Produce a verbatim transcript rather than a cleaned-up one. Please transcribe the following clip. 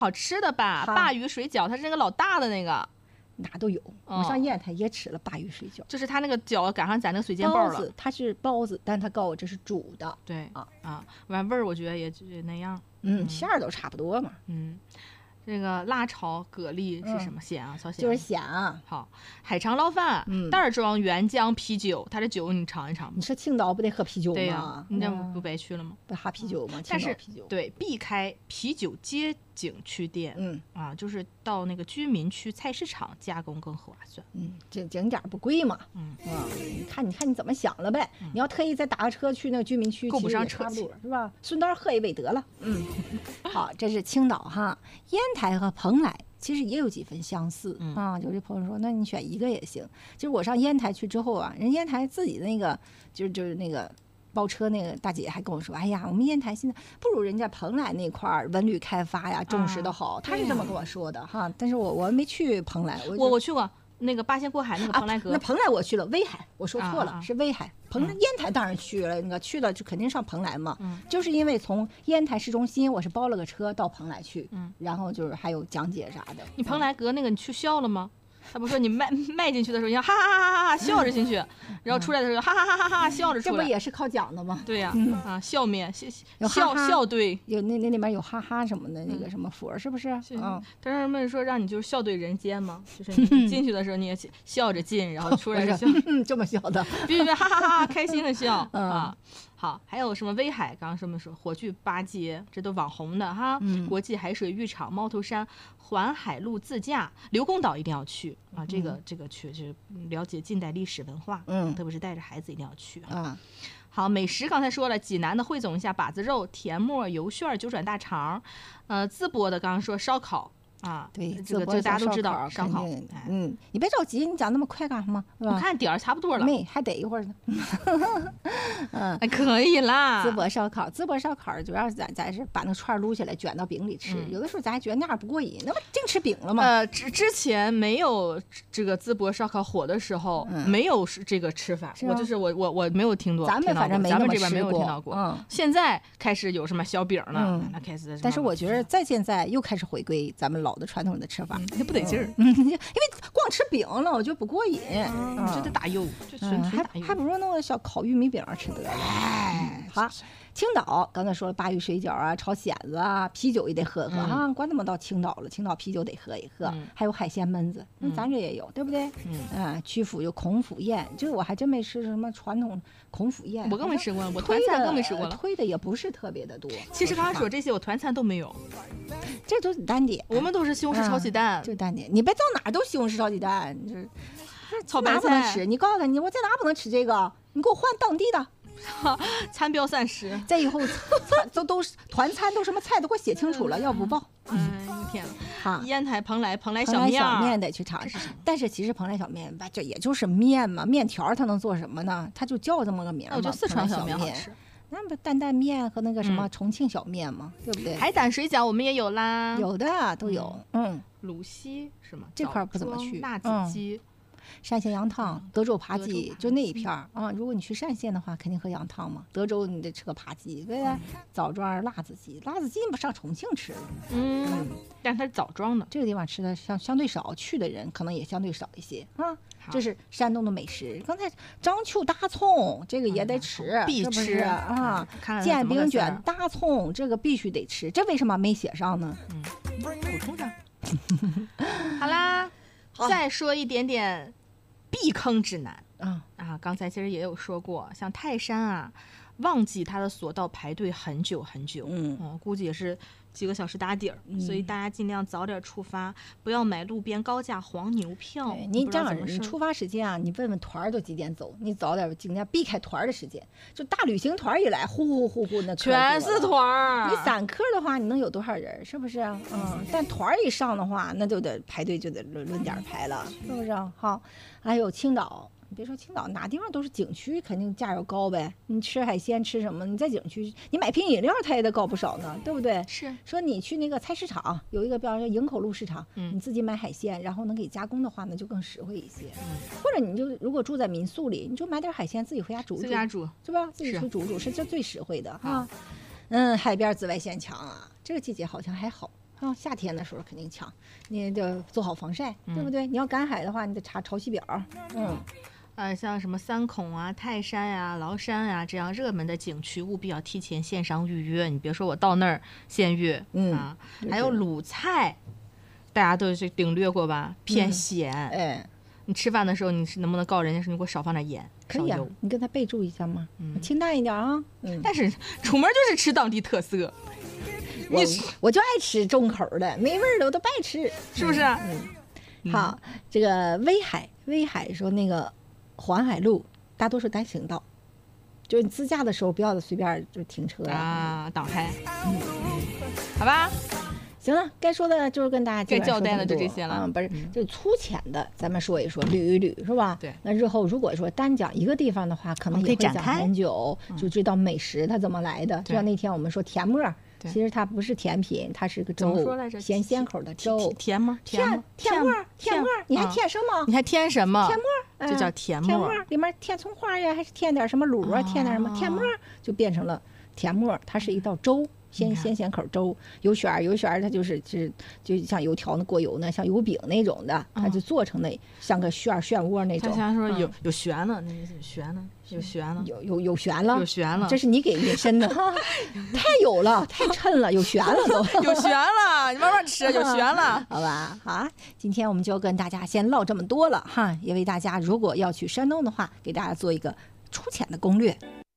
好吃的吧？鲅鱼水饺，它是那个老大的那个。 哪都有，哦、我上烟台也吃了鲅鱼水饺， 就是它那个饺赶上咱那个水煎包了。 包子它是包子，但它告诉我这是煮的。 对啊啊，完味儿我觉得也也那样。 嗯，馅儿都差不多嘛。 嗯。这个辣炒蛤蜊是什么咸啊？小咸就是咸啊。 好，海肠捞饭， 嗯， 袋装原浆啤酒，它这酒你尝一尝。 你说青岛不得喝啤酒吗？ 对呀，你那不白去了吗？ 不喝啤酒吗？ 但是啤酒对，避开啤酒街景区店， 嗯啊，就是到那个居民区菜市场加工更划算。 嗯，这景点不贵嘛。 嗯啊，你看你看你怎么想了呗？你要特意再打个车去那个居民区， 够不上车去是吧？顺道喝一杯得了。嗯，好，这是青岛哈，烟台和蓬莱。其实也有几分相似、 嗯、 啊！有的朋友说，那你选一个也行。就是我上烟台去之后啊，人烟台自己的那个，就是就是那个包车那个大姐还跟我说，哎呀，我们烟台现在不如人家蓬莱那块儿文旅开发呀，重视的好。她、啊、是这么跟我说的哈。但是我我没去蓬莱，我我我去过。那个八仙过海那个蓬莱阁、 啊，那蓬莱我去了，威海我说错了， 啊、 是威海。蓬莱、嗯、烟台当然去了，那个去了就肯定上蓬莱嘛。 嗯， 就是因为从烟台市中心我是包了个车到蓬莱去， 嗯， 然后就是还有讲解啥的。 你蓬莱阁那个你去笑了吗？他不说你迈迈进去的时候，你要哈哈哈哈哈笑着进去，然后出来的时候哈哈哈哈哈笑着出来， 这不也是靠讲的吗？ 对呀、啊嗯， 啊，笑面笑笑笑对， 有那那里面有哈哈什么的那个什么佛，是不是？ 嗯，但是人们说让你就是笑对人间嘛，就是你进去的时候你也笑着进，然后出来笑， 嗯，这么笑的， 必须哈哈哈开心的笑啊。好，还有什么威海？刚刚什么说火炬八街，这都网红的哈。 嗯， 国际海水浴场、猫头山环海路自驾、刘公岛一定要去啊！这个、 嗯、 这个去就是了解近代历史文化， 嗯， 特别是带着孩子一定要去啊。 好，美食刚才说了，济南的汇总一下：把子肉、甜沫、油旋、九转大肠。呃，淄博的刚刚说烧烤。啊， 对， 这个这大家都知道烧烤。 嗯，你别着急，你讲那么快干什么？ 我看点儿差不多了， 没还得一会儿呢。嗯， 可以啦。 淄博烧烤，淄博烧烤主要是咱咱是把那串撸起来卷到饼里吃， 嗯、 有的时候咱还觉得那样不过瘾，那不净吃饼了吗？ 呃，之之前没有这个淄博烧烤火的时候， 嗯、 没有这个吃法，我就是我我我没有听过， 咱们反正没咱们这边没有听到过。 嗯， 现在开始有什么小饼了， 嗯、 那开始。 但是我觉得再现在又开始回归咱们老的传统的吃法。 那、嗯、不得劲儿， 嗯，因为光吃饼了，我觉得不过瘾， 嗯嗯、这得打油，这纯纯打油， 还还不如弄个小烤玉米饼吃得了。哎，好，青岛刚才说了，鲅鱼水饺啊，炒蚬子啊，啤酒也得喝喝、嗯、啊，管他们到青岛了，青岛啤酒得喝一喝， 嗯、 还有海鲜焖子， 嗯， 咱这也有，对不对？ 嗯， 啊，曲阜有孔府宴，这个我还真没吃什么传统孔府宴， 我更没吃过了，我团餐更没吃过了， 推的也不是特别的多。 其实刚才说这些，我团餐都没有。 这都是单点， 我们都是西红柿炒鸡蛋， 就单点。你别到哪儿都西红柿炒鸡蛋，这炒白菜不能吃。你告诉他，你我在哪不能吃这个？你给我换当地的。 餐标散失， 再以后都都是团餐都什么菜都给我写清楚了，要不报。 哎呀天啊！ 烟台蓬莱蓬莱小面， 小面得去尝试。但是其实蓬莱小面吧，这也就是面嘛，面条它能做什么呢？它就叫这么个名嘛。 我觉得四川小面好吃。 那不担担面和那个什么重庆小面吗？嗯、对不对？ 海胆水饺我们也有啦， 有的都有。嗯， 鲁西是吗？ 这块不怎么去。 辣子鸡、 嗯、单县羊汤、德州扒鸡，就那一片儿啊。如果你去单县的话，肯定喝羊汤嘛。德州你得吃个扒鸡，对不对？嗯、枣庄辣子鸡，辣子鸡你不上重庆吃？ 嗯，嗯但它是枣庄的， 这个地方吃的相相对少，去的人可能也相对少一些啊。这是山东的美食。刚才章丘大葱，这个也得吃， 嗯、必吃啊！煎饼卷大葱，这个必须得吃。这为什么没写上呢？ 嗯，补充上。好啦， 好再说一点点避坑指南啊啊！刚才其实也有说过，像泰山啊，旺季它的索道排队很久很久， 嗯， 嗯估计也是几个小时打底儿、 嗯， 所以大家尽量早点出发，不要买路边高价黄牛票。 你这样，你出发时间啊，你问问团儿都几点走，你早点尽量避开团儿的时间。就大旅行团一来，呼呼呼呼那全是团儿。 你散客的话，你能有多少人？是不是？嗯，但团儿一上的话，那就得排队，就得轮轮点排了，是不是？好，还有青岛。你别说青岛，哪地方都是景区，肯定价要高呗。你吃海鲜吃什么？你在景区，你买瓶饮料它也得高不少呢，对不对？ 是。 说你去那个菜市场，有一个比方说营口路市场， 嗯， 你自己买海鲜，然后能给加工的话，那就更实惠一些。 嗯。 或者你就如果住在民宿里，你就买点海鲜自己回家煮煮， 自家煮是吧？自己去煮煮是这最实惠的哈。嗯，海边紫外线强啊，这个季节好像还好。 啊，夏天的时候肯定抢，你得做好防晒，对不对？你要赶海的话，你得查潮汐表。嗯。 呃，像什么三孔啊、泰山呀、崂山呀这样热门的景区，务必要提前线上预约。你别说我到那儿先约， 嗯啊，还有鲁菜，大家都是领略过吧？偏咸， 嗯、哎， 你吃饭的时候，你是能不能告人家说你给我少放点盐？ 可以啊，你跟他备注一下嘛，嗯、清淡一点啊。嗯， 但是出门就是吃当地特色， 我我就爱吃重口的，没味儿的我都不爱吃， 是不是？ 嗯，嗯好，这个威海，威海说那个。环海路大多数单行道，就是你自驾的时候不要随便就停车啊，挡开。嗯，好吧， 行了，该说的就是跟大家该交代的就这些了。 嗯，不是，就是粗浅的，咱们说一说，捋一捋，是吧？ 对。 那日后如果说单讲一个地方的话，可能也会讲很久，就知道美食它怎么来的。就像那天我们说甜沫。其实它不是甜品，它是个粥，咸鲜口的粥。 甜吗？ 甜甜沫，甜沫，你还添什么？ 你还添什么？ 甜沫， 就叫甜沫。 甜沫里面添葱花呀，还是添点什么卤啊？添点什么？甜沫就变成了甜沫，它是一道粥。鲜鲜咸口粥，油旋儿油旋儿，它就是是就像油条那过油呢，像油饼那种的，它就做成那像个旋儿漩涡那种。 他想说有有旋了，那旋呢？有旋了， 有有有旋了， 有旋了， 这是你给引申的，太有了，太衬了，有旋了都， 有旋了，你慢慢吃，有旋了， 好吧？好，今天我们就跟大家先唠这么多了哈，也为大家如果要去山东的话，给大家做一个粗浅的攻略。